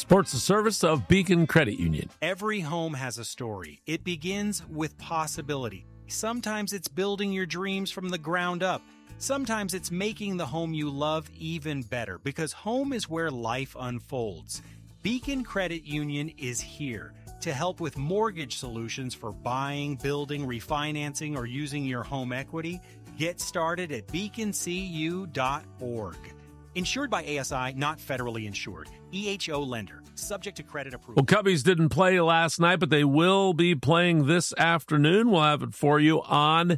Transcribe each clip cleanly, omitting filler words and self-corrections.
Sports the service of Beacon Credit Union. Every home has a story. It begins with possibility. Sometimes it's building your dreams from the ground up. Sometimes it's making the home you love even better, because home is where life unfolds. Beacon Credit Union is here to help with mortgage solutions for buying, building, refinancing, or using your home equity. Get started at beaconcu.org. Insured by ASI, not federally insured. EHO lender. Subject to credit approval. Well, Cubbies didn't play last night, but they will be playing this afternoon. We'll have it for you on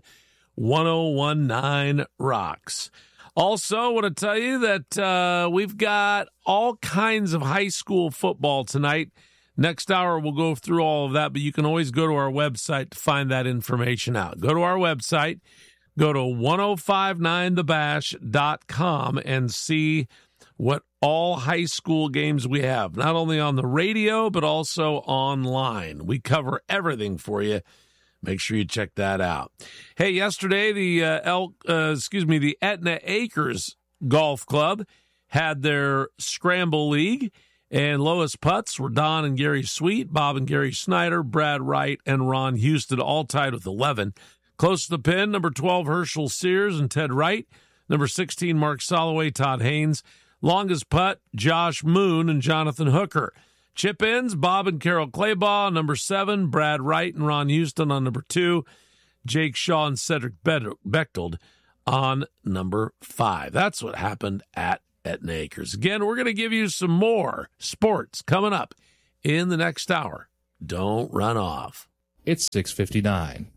101.9 Rocks. Also, I want to tell you that we've got all kinds of high school football tonight. Next hour, we'll go through all of that, but you can always go to our website to find that information out. Go to our website, go to 1059thebash.com and see what all high school games we have, not only on the radio, but also online. We cover everything for you. Make sure you check that out. Hey, yesterday, the Etna Acres Golf Club had their Scramble League, and lowest putts were Don and Gary Sweet, Bob and Gary Snyder, Brad Wright, and Ron Houston, all tied with 11. Close to the pin, number 12, Herschel Sears and Ted Wright. Number 16, Mark Soloway, Todd Haynes. Longest putt, Josh Moon and Jonathan Hooker. Chip ins, Bob and Carol Claybaugh. Number 7, Brad Wright and Ron Houston on number 2. Jake Shaw and Cedric Bechtold on number 5. That's what happened at Etna Acres. Again, we're going to give you some more sports coming up in the next hour. Don't run off. It's 6:59.